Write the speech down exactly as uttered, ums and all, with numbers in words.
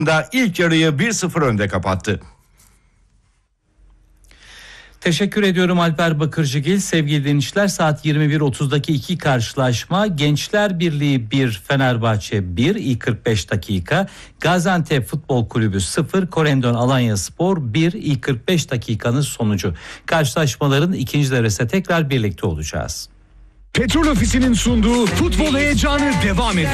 da ilk yarıyı bir sıfır önde kapattı. Teşekkür ediyorum Alper Bakırcıgil. Sevgili dinleyiciler, saat yirmi bir otuzdaki iki karşılaşma: Gençler Birliği bir, Fenerbahçe bir, ilk kırk beş dakika. Gaziantep Futbol Kulübü sıfır, Korendon Alanyaspor bir, ilk kırk beş dakikanın sonucu. Karşılaşmaların ikinci devresinde tekrar birlikte olacağız. Petrol Ofisi'nin sunduğu futbol heyecanı devam ediyor.